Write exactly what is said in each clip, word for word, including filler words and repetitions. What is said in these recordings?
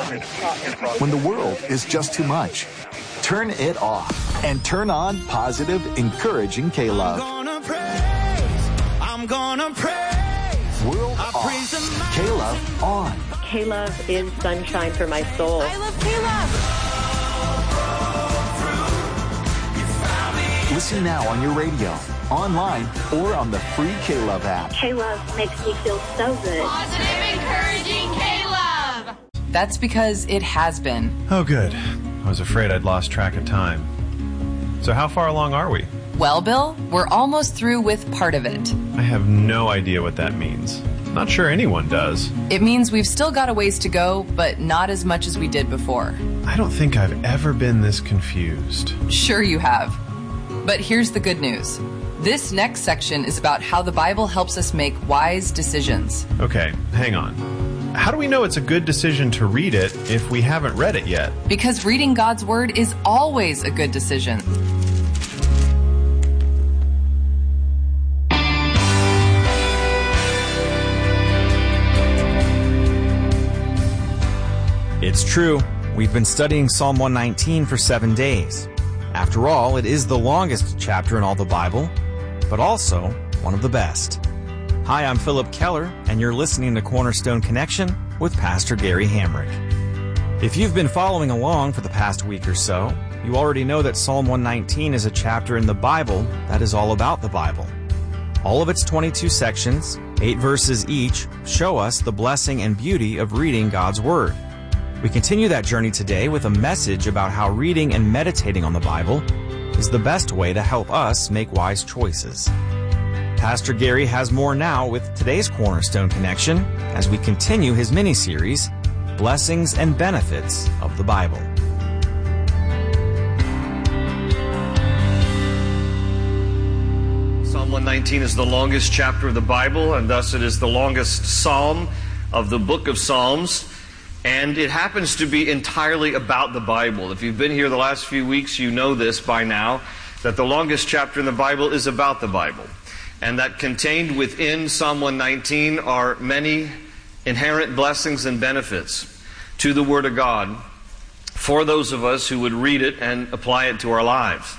When the world is just too much, turn it off and turn on positive, encouraging K-Love. I'm gonna praise, I'm gonna praise. World off, K-Love on. K-Love is sunshine for my soul. I love K-Love. Listen now on your radio, online, or on the free K-Love app. K-Love makes me feel so good. Positive, encouraging K-Love. That's because it has been. Oh, good. I was afraid I'd lost track of time. So how far along are we? Well, Bill, we're almost through with part of it. I have no idea what that means. Not sure anyone does. It means we've still got a ways to go, but not as much as we did before. I don't think I've ever been this confused. Sure you have. But here's the good news. This next section is about how the Bible helps us make wise decisions. Okay, hang on. How do we know it's a good decision to read it if we haven't read it yet? Because reading God's Word is always a good decision. It's true. We've been studying Psalm one nineteen for seven days. After all, it is the longest chapter in all the Bible, but also one of the best. Hi, I'm Philip Keller, and you're listening to Cornerstone Connection with Pastor Gary Hamrick. If you've been following along for the past week or so, you already know that Psalm one nineteen is a chapter in the Bible that is all about the Bible. All of its twenty-two sections, eight verses each, show us the blessing and beauty of reading God's Word. We continue that journey today with a message about how reading and meditating on the Bible is the best way to help us make wise choices. Pastor Gary has more now with today's Cornerstone Connection as we continue his mini-series, Blessings and Benefits of the Bible. Psalm one nineteen is the longest chapter of the Bible, and thus it is the longest psalm of the book of Psalms. And it happens to be entirely about the Bible. If you've been here the last few weeks, you know this by now, that the longest chapter in the Bible is about the Bible. And that contained within Psalm one nineteen are many inherent blessings and benefits to the Word of God for those of us who would read it and apply it to our lives.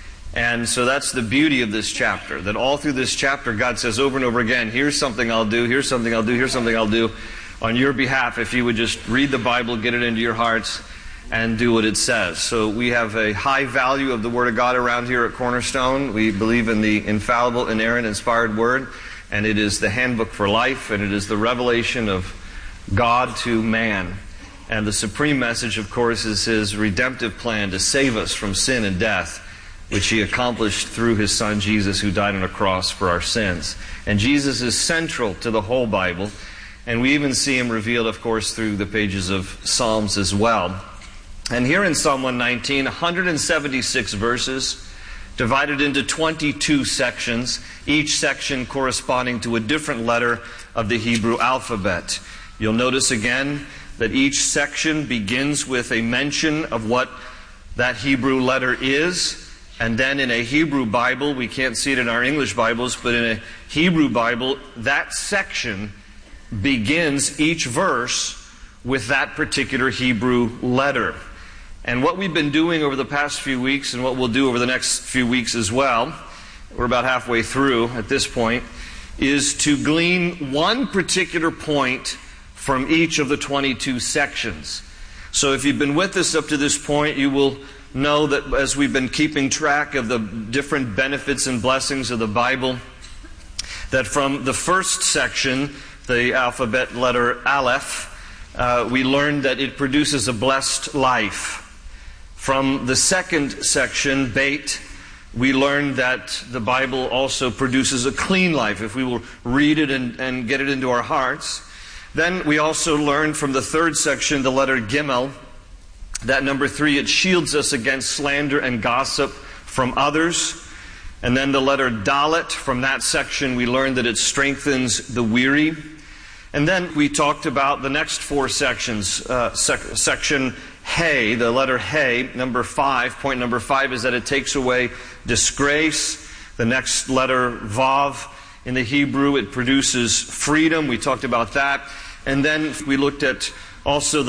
And so that's the beauty of this chapter, that all through this chapter God says over and over again, here's something I'll do, here's something I'll do, here's something I'll do on your behalf if you would just read the Bible, get it into your hearts, and do what it says. So we have a high value of the Word of God around here at Cornerstone. We believe in the infallible, inerrant, inspired Word, and it is the handbook for life, and it is the revelation of God to man. And the supreme message, of course, is His redemptive plan to save us from sin and death, which He accomplished through His Son Jesus, who died on a cross for our sins. And Jesus is central to the whole Bible. And we even see Him revealed, of course, through the pages of Psalms as well. And here in Psalm one nineteen, one hundred seventy-six verses, divided into twenty-two sections, each section corresponding to a different letter of the Hebrew alphabet. You'll notice again that each section begins with a mention of what that Hebrew letter is. And then in a Hebrew Bible, we can't see it in our English Bibles, but in a Hebrew Bible, that section begins each verse with that particular Hebrew letter. And what we've been doing over the past few weeks, and what we'll do over the next few weeks as well, we're about halfway through at this point, is to glean one particular point from each of the twenty-two sections. So if you've been with us up to this point, you will know that as we've been keeping track of the different benefits and blessings of the Bible, that from the first section, the alphabet letter Aleph, uh, we learned that it produces a blessed life. From the second section, Beit, we learned that the Bible also produces a clean life if we will read it and, and get it into our hearts. Then we also learned from the third section, the letter Gimel, that number three, it shields us against slander and gossip from others. And then the letter Dalet, from that section, we learned that it strengthens the weary. And then we talked about the next four sections. Uh, sec- section Hey, the letter Hey, number five. Point number five is that it takes away disgrace. The next letter Vav, in the Hebrew, it produces freedom. We talked about that. And then we looked at also the